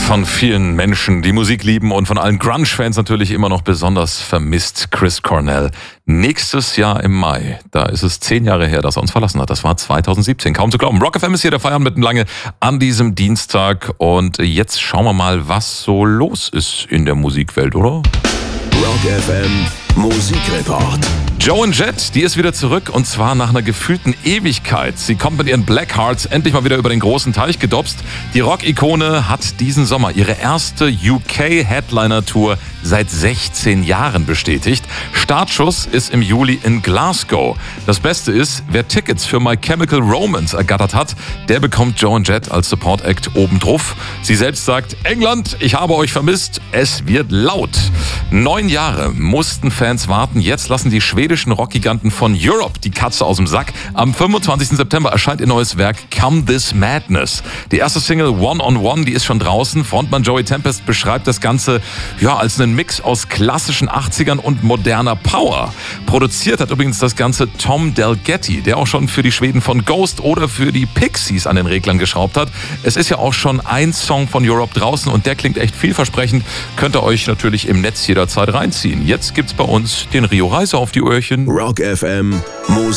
Von vielen Menschen, die Musik lieben und von allen Grunge-Fans natürlich immer noch besonders vermisst, Chris Cornell. Nächstes Jahr im Mai, da ist es 10 Jahre her, dass er uns verlassen hat. Das war 2017, kaum zu glauben. Rock FM ist hier der Feiern mitten lange an diesem Dienstag. Und jetzt schauen wir mal, was so los ist in der Musikwelt, oder? Rock FM Musikreport. Joan Jett, die ist wieder zurück und zwar nach einer gefühlten Ewigkeit. Sie kommt mit ihren Black Hearts endlich mal wieder über den großen Teich gedopst. Die Rock-Ikone hat diesen Sommer ihre erste UK-Headliner-Tour seit 16 Jahren bestätigt. Startschuss ist im Juli in Glasgow. Das Beste ist, wer Tickets für My Chemical Romance ergattert hat, der bekommt Joan Jett als Support-Act obendrauf. Sie selbst sagt, England, ich habe euch vermisst, es wird laut. 9 Jahre mussten Fans warten, jetzt lassen die schwedischen Rockgiganten von Europe die Katze aus dem Sack. Am 25. September erscheint ihr neues Werk Come This Madness. Die erste Single One on One, die ist schon draußen. Frontmann Joey Tempest beschreibt das Ganze als einen Mix aus klassischen 80ern und moderner Power. Produziert hat übrigens das Ganze Tom Delgetty, der auch schon für die Schweden von Ghost oder für die Pixies an den Reglern geschraubt hat. Es ist ja auch schon ein Song von Europe draußen und der klingt echt vielversprechend. Könnt ihr euch natürlich im Netz jederzeit reinziehen. Jetzt gibt's bei uns den Rio Reiser auf die Öhrchen. Rock FM